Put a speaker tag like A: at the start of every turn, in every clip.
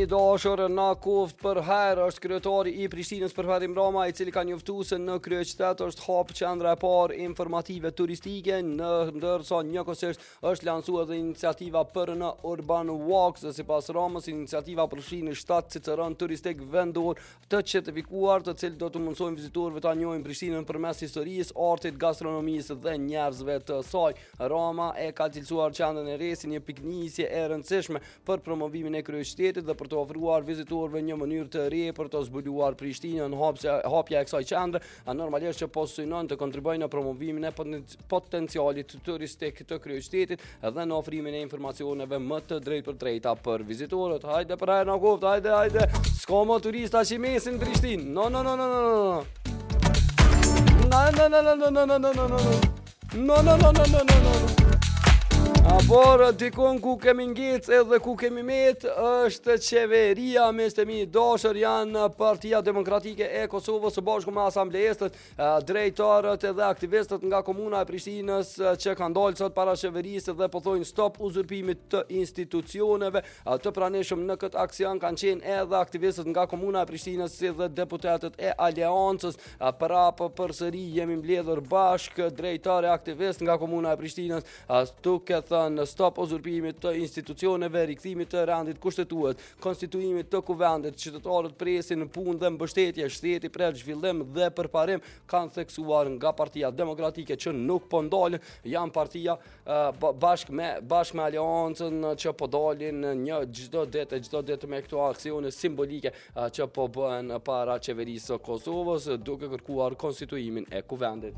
A: mi dashur na koft për herë është kryetari I Prishtinës Ferhadim Rama, I cili ka njoftuar se në kryeqytet është hap qendra e parë informative turistike, ndërsa njëkohësisht është lansuar dhe iniciativa për në Urban Walks, dhe sipas Ramës iniciativa përfshin 7 ciceron turistik vendor të certifikuar, të cilët do të mundsojnë vizitorëve ta njohin Prishtinën përmes historisë, artit, gastronomisë dhe njerëzve të saj. Rama e ka cilësuar qendrën e re si një piknisje e rëndësishme për promovimin e kryeqytetit dhe për të ofruar vizitorëve një mënyrë të re për të zbuluar Prishtinën. Hapja e kësaj qendre normalisht që po synon të kontribuojë në promovimin e potencialit turistik të kryeqytetit dhe në ofrimin e informacioneve më të drejtpërdrejta për vizitorët. Hajde për herë në koft, hajde. S'ka më turista që mesin Prishtinë. No. Por dikun ku kemi ngec edhe ku kemi met është qeveria, miqtë mi dashur, janë Partia Demokratike e Kosovës së bashku me asamblestët, drejtarët edhe aktivistët nga komuna e Prishtinës që kanë dalë sot para qeverisë dhe po thonë stop uzurpimit të institucioneve. Të pranishëm në këtë aksion kanë qenë edhe aktivistët nga komuna e Prishtinës si dhe deputetët e Aleancës. Përsëri jemi mbledhur bashkë drejtarë e aktivist nga komuna e Prishtinës, duke thënë stop uzurpimit të institucioneve, rikthimit të rendit kushtetues, konstituimit të kuvendit, qytetarët presin punë dhe mbështetje, shteti pret zhvillim dhe përparim, kanë theksuar nga Partia Demokratike që nuk po ndalën, janë partia bashkë me Aleancën që po dalin një çdo ditë me këto aksione simbolike që po bëhen para qeverisë së Kosovës duke kërkuar konstituimin e kuvendit.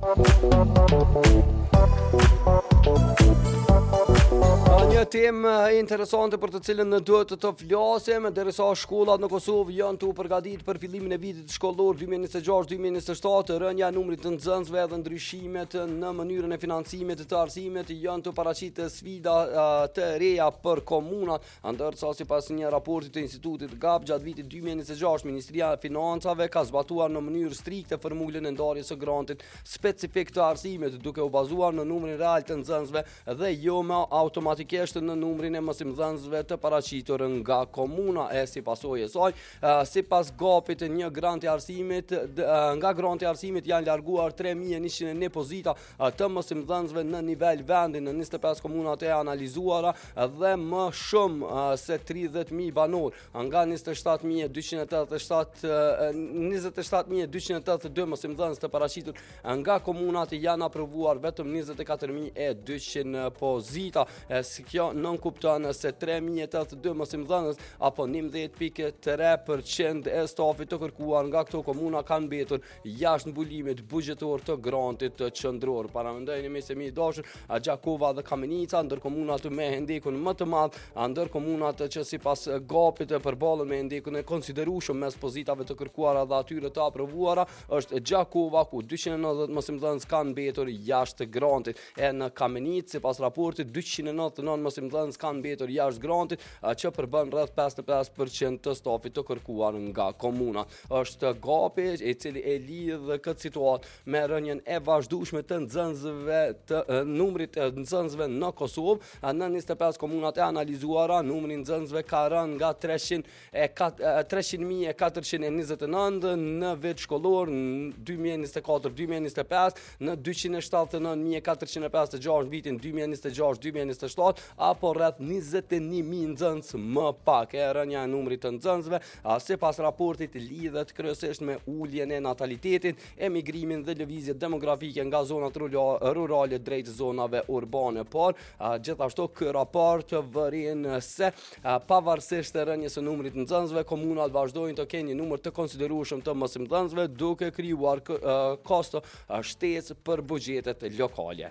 A: Një temë interesante për të cilën duhet të flasim, derisa shkollat në Kosovë janë të përgatitur për fillimin e vitit shkollor 2026-2027, rënja e numrit të nxënësve dhe ndryshimet në mënyrën e financimit të arsimit janë të paraqitur sfida të reja për komunat, ndërsa sipas një raporti të Institutit GAP gjatë vitit 2026, Ministria e Financave ka zbatuar në mënyrë strikte formulën e ndarjes së grantit specifik të arsimit, duke u bazuar në numrin real të nxënësve dhe jo më automatikisht në numrin e mësimdhënësve të paraqitur nga komuna. Si pasojë e saj, sipas GAP-it, një grant i arsimit nga granti i arsimit janë larguar 3101 pozita të mësimdhënësve në nivel vendi në 25 komunat e analizuara dhe më shumë se 30.000 banor, nga 27.282 mësimdhënës të paraqitur nga komunat janë aprovuar vetëm 24.200 pozita. Kjo nën kupton se 3.082 mësimdhënës apo 11.3% e stafit të kërkuar nga këto komuna kanë mbetur jashtë mbulimit buxhetor të grantit qendror. Paramendojeni me se mi dashur Gjakova dhe Kamenica, ndër komunat me hendekun më të madh, ndër komunat që sipas GAP-it përballen me hendekun e konsiderueshëm mes pozitave të kërkuara dhe atyre të aprovuara është Gjakova, ku 290 mësimdhënës kanë mbetur jashtë grantit. Në Kamenicë, sipas raportit, 299 mësimdhënës kanë mbetur jashtë grantit, që përbën rreth 55% të stafit të kërkuar nga komuna. Është GAP-i I cili e lidh këtë situatë me rënien e vazhdueshme të nxënësve të numrit të nxënësve në Kosovë. Në 25 komunat e analizuara, numri I nxënësve ka rënë nga 300.429 në vit shkollor 2024-2025 në 279.456 vitin 2026-2027, apo rreth 21.000 nxënës më pak. Rënja e numrit të nxënësve sipas raportit lidhet kryesisht me uljen e natalitetit, emigrimin dhe lëvizje demografike nga zonat rurale drejt zonave urbane. Por gjithashtu ky raport vërin se pavarësisht rënjes së numrit të nxënësve, komunat vazhdojnë të kenë një numër të konsiderueshëm të mësimdhënësve, duke krijuar kosto shtesë për buxhetet lokale.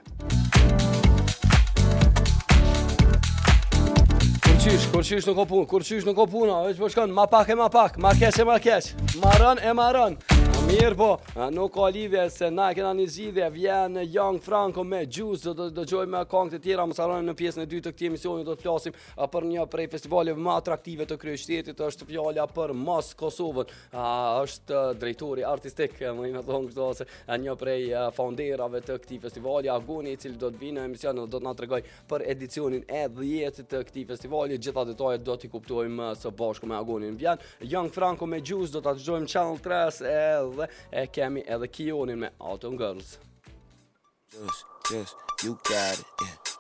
A: Kurqish nuk ka puna, veç po shkon, ma pak, ma keq. Marrën. Mirë po, nuk ka lidhje se na kena një zgjidhje, vjen Young Franco me Juice, do të dëgjojmë këngë të tjera, mos harroni në pjesën e dytë të këtij emisioni do të flasim për një prej festivaleve më atraktive të kryeqytetit, është fjala për Mos Kosovën. Është drejtori artistik, më i thon këto se një prej founderave të këtij festivali, Aguni, i cili do të vinë në emision, do të na tregoj për edicionin e 10 të këtij festivali, gjitha detajet do t'i kuptojmë së bashku me Agunin. Vjen Young Franco me Juice, do ta dëgjojmë Channel 3 edhe e kemi edhe Kionin me Autumn Girls.
B: Just, you got it, yeah.